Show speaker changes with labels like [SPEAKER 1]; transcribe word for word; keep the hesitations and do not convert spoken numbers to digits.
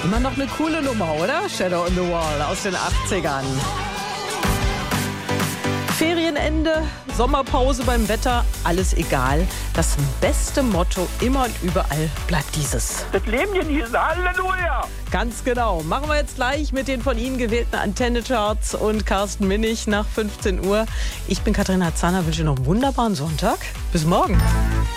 [SPEAKER 1] Immer noch eine coole Nummer, oder? Shadow on the Wall aus den achtzigern. Ferienende, Sommerpause beim Wetter, alles egal. Das beste Motto immer und überall bleibt dieses.
[SPEAKER 2] Das Leben genießen, Halleluja!
[SPEAKER 1] Ganz genau. Machen wir jetzt gleich mit den von Ihnen gewählten Antenne-Charts und Carsten Minnig nach fünfzehn Uhr. Ich bin Katharina Zahner, wünsche noch einen wunderbaren Sonntag. Bis morgen.